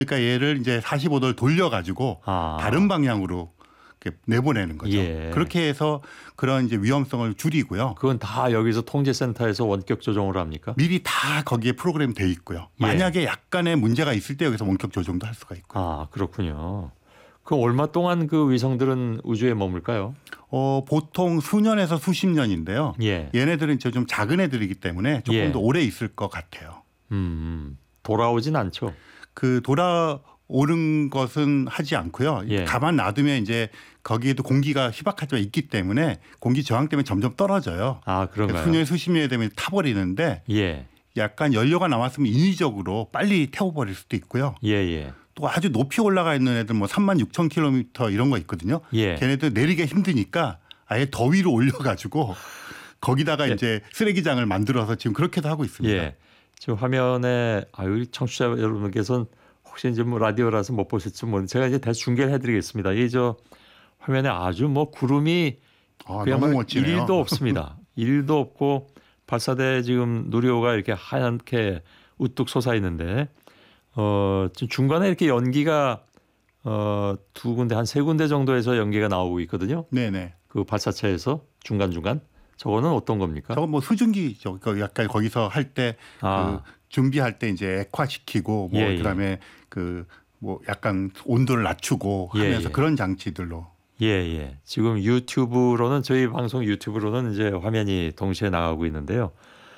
그러니까 얘를 이제 45도를 돌려가지고 다른 방향으로 이렇게 내보내는 거죠. 예. 그렇게 해서 그런 이제 위험성을 줄이고요. 그건 다 여기서 통제센터에서 원격 조정을 합니까? 미리 다 거기에 프로그램 돼 있고요. 예. 만약에 약간의 문제가 있을 때 여기서 원격 조정도 할 수가 있고요. 아, 그렇군요. 그 얼마 동안 그 위성들은 우주에 머물까요? 보통 수년에서 수십 년인데요. 예. 얘네들은 이제 좀 작은 애들이기 때문에 조금 예. 더 오래 있을 것 같아요. 돌아오진 않죠. 그 돌아오는 것은 하지 않고요. 예. 가만 놔두면 이제 거기에도 공기가 희박하지만 있기 때문에 공기 저항 때문에 점점 떨어져요. 아, 그런가요? 수년 수십 년이 되면 타버리는데 예. 약간 연료가 남았으면 인위적으로 빨리 태워버릴 수도 있고요. 예, 예. 또 아주 높이 올라가 있는 애들 뭐 36,000km 이런 거 있거든요. 예. 걔네들 내리기 힘드니까 아예 더 위로 올려가지고 거기다가 예. 이제 쓰레기장을 만들어서 지금 그렇게도 하고 있습니다. 예. 지금 화면에 청취자 여러분께서는 혹시 이제 뭐 라디오라서 못 보실지 모르는데 제가 이제 다시 중계를 해드리겠습니다. 이 저 화면에 아주 뭐 구름이 너무 멋지네요. 1도 없습니다. 1도 없고 발사대 지금 누리호가 이렇게 하얗게 우뚝 솟아 있는데 지금 중간에 이렇게 연기가 두 군데 한 세 군데 정도에서 연기가 나오고 있거든요. 네네. 그 발사체에서 중간중간. 저거는 어떤 겁니까? 저건 뭐 수증기죠. 약간 거기서 할 때 그 준비할 때 이제 액화시키고 뭐 예, 그다음에 그 뭐 약간 온도를 낮추고 하면서 예. 그런 장치들로. 예, 예. 지금 유튜브로는 저희 방송 유튜브로는 이제 화면이 동시에 나가고 있는데요.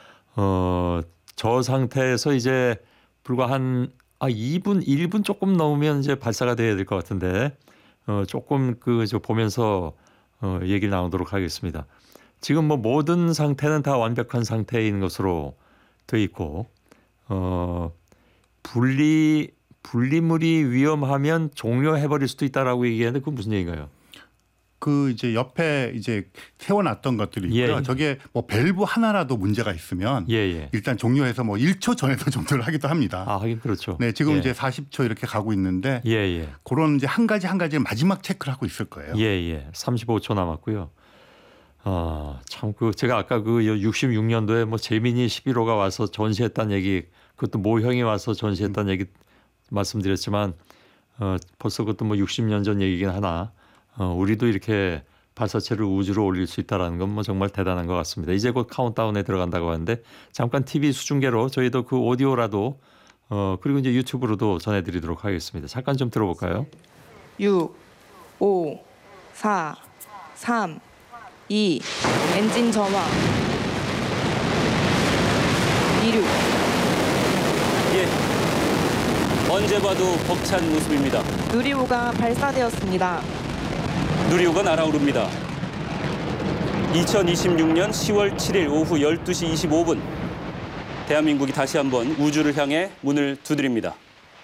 저 상태에서 이제 불과 한 2분, 1분 조금 넘으면 이제 발사가 돼야 될 것 같은데 조금 저 보면서 얘기를 나누도록 하겠습니다. 지금 뭐 모든 상태는 다 완벽한 상태인 것으로 돼 있고 분리물이 위험하면 종료해버릴 수도 있다라고 얘기하는데 그건 무슨 얘기인가요? 그 이제 옆에 이제 세워놨던 것들이 있고요. 예. 저게 뭐 밸브 하나라도 문제가 있으면 예. 일단 종료해서 뭐 1초 전에도 종료를 하기도 합니다. 하긴 그렇죠. 네, 지금 예. 이제 40초 이렇게 가고 있는데 예. 그런 이제 한 가지 마지막 체크를 하고 있을 거예요. 예. 35초 남았고요. 참 제가 아까 66년도에 뭐 재민이 11호가 와서 전시했다는 얘기, 그것도 모형이 와서 전시했다는 얘기 말씀드렸지만 벌써 그것도 뭐 60년 전 얘기긴 하나 우리도 이렇게 발사체를 우주로 올릴 수 있다는 건 뭐 정말 대단한 것 같습니다. 이제 곧 카운트다운에 들어간다고 하는데 잠깐 TV 수중계로 저희도 그 오디오라도 그리고 이제 유튜브로도 전해드리도록 하겠습니다. 잠깐 좀 들어볼까요? 6, 5, 4, 3, 2, 엔진 점화. 이륙. 예, 언제 봐도 벅찬 모습입니다. 누리호가 발사되었습니다. 누리호가 날아오릅니다. 2026년 10월 7일 오후 12시 25분 대한민국이 다시 한번 우주를 향해 문을 두드립니다.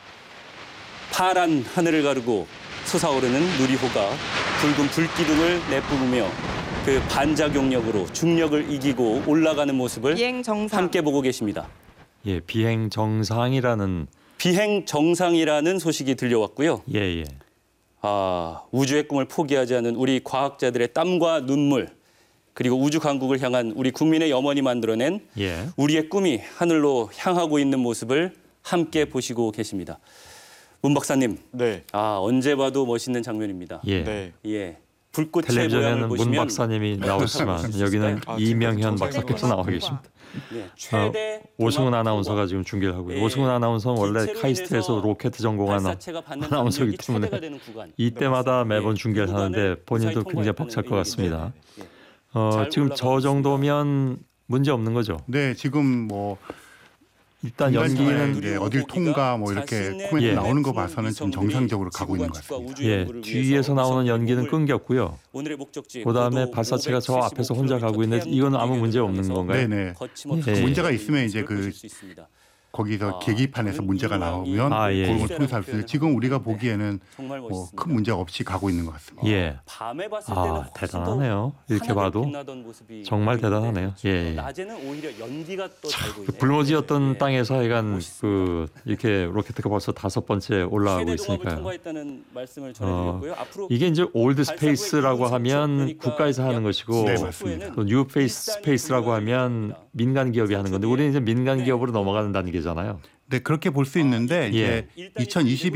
파란 하늘을 가르고 솟아오르는 누리호가 붉은 불기둥을 내뿜으며 그 반작용력으로 중력을 이기고 올라가는 모습을 비행 정상. 함께 보고 계십니다. 예, 비행 정상이라는 소식이 들려왔고요. 예. 우주의 꿈을 포기하지 않은 우리 과학자들의 땀과 눈물, 그리고 우주 강국을 향한 우리 국민의 염원이 만들어낸 우리의 꿈이 하늘로 향하고 있는 모습을 함께 보시고 계십니다. 문 박사님, 네. 언제 봐도 멋있는 장면입니다. 네. 예, 불꽃의 모양을 텔레비전에는 문 보시면 박사님이 나오시지만 여기는 이명현 박사께서 나와 계십니다. 최대 오승훈 아나운서가 지금 중계를 하고요. 오승훈 아나운서는 원래 카이스트에서 로켓 전공한 아나운서이기 때문에 이때마다 매번 중계를 하는데 본인도 굉장히 벅찰 것 같습니다. 지금 저 정도면 문제 없는 거죠? 네, 지금 뭐 일단 연기는 이제 어딜 통과 뭐 이렇게 코멘트 나오는 거 봐서는 지금 정상적으로 가고 있는 것 같습니다. 예, 뒤에서 나오는 연기는 끊겼고요. 그다음에 발사체가 저 앞에서 혼자 가고 있는데 이건 아무 문제 없는 건가요? 네네. 문제가 있으면 이제 거기서 계기판에서 문제가 나오면 그런 걸 통해서 할 수 있어요. 지금 우리가 보기에는 뭐 큰 문제 없이 가고 있는 것 같습니다. 예. 대단하네요. 이렇게 봐도 정말 대단하네요. 예. 낮에는 오히려 연기가 또 잘 보이네요. 불모지였던 땅에서 하여간 이렇게 로켓가 벌써 5번째 올라가고 있으니까요. 통과했다는 말씀을 전해드렸고요. 이게 이제 올드 스페이스라고 하면 국가에서 하는 것이고 네, 맞습니다. 또 뉴 스페이스라고 하면 민간 기업이 하는 건데 우리는 이제 민간 기업으로 넘어가는 단계잖아요. 네, 그렇게 볼 수 있는데 이제 2022